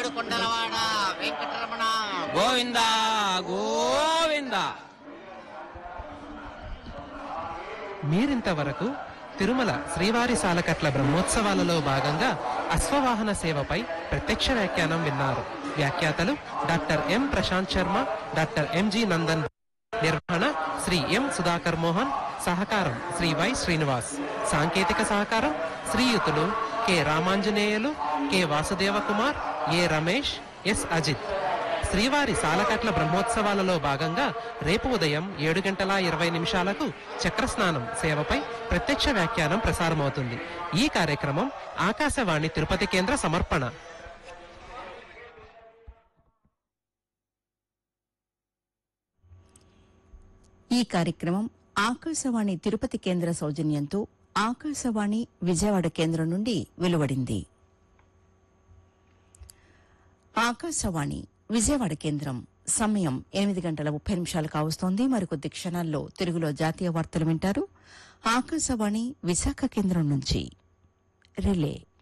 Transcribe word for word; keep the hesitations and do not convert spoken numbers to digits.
ఏడు కొండలవాడ వెంకటరమణ గోవింద గోవింద. మీరింతవరకు తిరుమల శ్రీవారి సాలకట్ల బ్రహ్మోత్సవాలలో భాగంగా అశ్వవాహన సేవపై ప్రత్యక్ష వ్యాఖ్యానం విన్నారు. వ్యాఖ్యాతలు doctor M Prashanth Sharma, doctor MG Nandan. నిర్వహణ శ్రీ ఎం సుధాకర్ మోహన్. సహకారం శ్రీ వై శ్రీనివాస్. సాంకేతిక సహకారం శ్రీయుతులు కె రామాంజనేయులు, కె వాసుదేవ కుమార్, ఏ రమేష్, ఎస్ అజిత్. శ్రీవారి సాలకట్ల బ్రహ్మోత్సవాలలో భాగంగా రేపు ఉదయం ఏడు గంటల ఇరవై నిమిషాలకు చక్రస్నానం సేవపై ప్రత్యక్ష వ్యాఖ్యానం ప్రసారమవుతుంది. ఈ కార్యక్రమం ఆకాశవాణి తిరుపతి కేంద్ర సమర్పణ. ఈ కార్యక్రమం ఆకాశవాణి తిరుపతి కేంద్ర సౌజన్యంతో ఆకాశవాణి విజయవాడ కేంద్రం నుండి వెలువడింది. ఆకాశవాణి విజయవాడ కేంద్రం సమయం ఎనిమిది గంటల ముప్పై నిమిషాలు కావస్తోంది. మరికొద్ది క్షణాల్లో తెలుగులో జాతీయ వార్తలు వింటారు. ఆకాశవాణి విశాఖ కేంద్రం నుంచి రిలే.